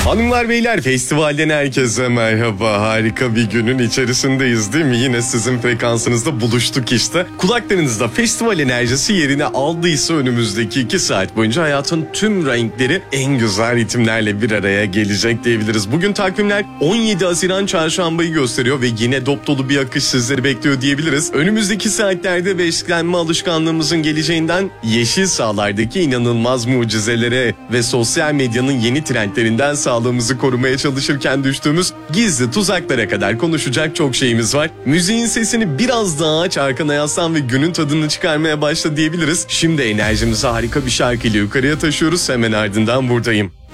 Hanımlar beyler, festivalden herkese merhaba. Harika bir günün içerisindeyiz değil mi? Yine sizin frekansınızda buluştuk işte. Kulaklarınızda festival enerjisi yerini aldıysa önümüzdeki 2 saat boyunca hayatın tüm renkleri en güzel ritimlerle bir araya gelecek diyebiliriz. Bugün takvimler 17 Haziran çarşambayı gösteriyor ve yine dop dolu bir akış sizleri bekliyor diyebiliriz. Önümüzdeki saatlerde beslenme alışkanlığımızın geleceğinden yeşil sahalardaki inanılmaz mucizelere ve sosyal medyanın yeni trendlerinden sağlığımızı korumaya çalışırken düştüğümüz gizli tuzaklara kadar konuşacak çok şeyimiz var. Müziğin sesini biraz daha aç, arkana yaslan ve günün tadını çıkarmaya başla diyebiliriz. Şimdi enerjimizi harika bir şarkıyla yukarıya taşıyoruz. Hemen ardından buradayım.